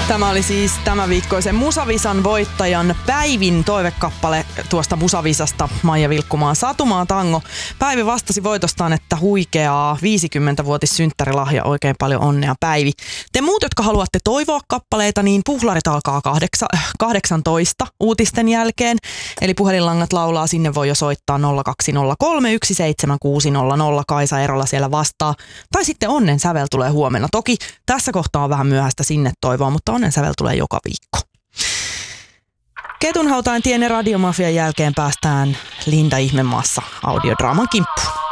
Tämä oli siis tämänviikkoisen Musavisan voittajan Päivin toivekappale tuosta Musavisasta. Maija Vilkkumaan Satumaa tango. Päivi vastasi voitostaan, että huikeaa 50-vuotissynttärilahja. Oikein paljon onnea, Päivi. Te muut, jotka haluatte toivoa kappaleita, niin puhlarit alkaa 18 uutisten jälkeen. Eli puhelinlangat laulaa, sinne voi jo soittaa 0203 17600. Kaisa Erola siellä vastaa. Tai sitten onnen sävel tulee huomenna. Toki tässä kohtaa on vähän myöhäistä sinne toivoa, mutta onnen sävel tulee joka viikko. Ketunhautain tien ja Radiomafian jälkeen päästään Linda Ihmemaassa audiodraaman kimppuun.